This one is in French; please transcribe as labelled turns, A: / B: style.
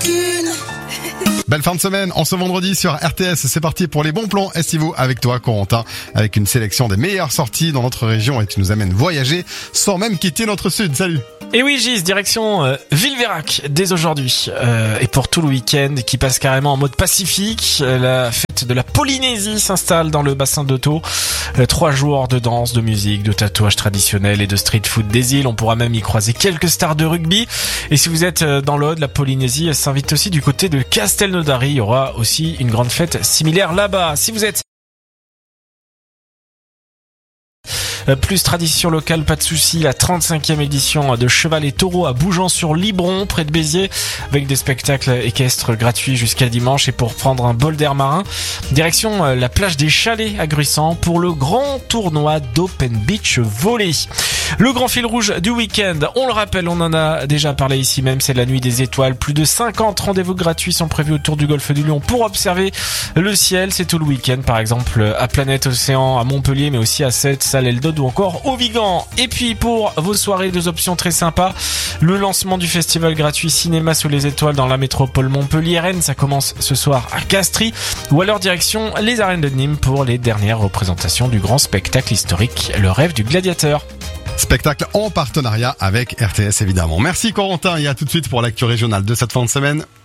A: qu'une.
B: Belle fin de semaine, en ce vendredi sur RTS, c'est parti pour les bons plans estivaux avec toi Corentin, avec une sélection des meilleures sorties dans notre région et tu nous amènes voyager sans même quitter notre sud. Salut.
C: Et oui Gis, direction Villeveyrac dès aujourd'hui et pour tout le week-end qui passe carrément en mode pacifique. La fête de la Polynésie s'installe dans le bassin d'Otto. 3 jours de danse, de musique, de tatouage traditionnel et de street food des îles. On pourra même y croiser quelques stars de rugby. Et si vous êtes dans l'Aude, la Polynésie s'invite aussi du côté de Castelnaudary. Il y aura aussi une grande fête similaire là-bas. Si vous êtes plus tradition locale, pas de souci, la 35e édition de Cheval et Taureau à Bougeant-sur-Libron, près de Béziers, avec des spectacles équestres gratuits jusqu'à dimanche. Et pour prendre un bol d'air marin, direction la plage des Chalets à Gruissant pour le grand tournoi d'Open Beach Volley. Le grand fil rouge du week-end, on le rappelle, on en a déjà parlé ici même, c'est la nuit des étoiles. Plus de 50 rendez-vous gratuits sont prévus autour du golfe du Lion pour observer le ciel. C'est tout le week-end, par exemple à Planète Océan à Montpellier, mais aussi à Sète, Salles, Eldod ou encore au Vigan. Et puis pour vos soirées, 2 options très sympas. Le lancement du festival gratuit Cinéma sous les étoiles dans la métropole Montpellier-Rennes, ça commence ce soir à Castries. Ou alors direction les arènes de Nîmes pour les dernières représentations du grand spectacle historique Le Rêve du Gladiateur.
B: Spectacle en partenariat avec RTS évidemment. Merci Corentin et à tout de suite pour l'actu régionale de cette fin de semaine.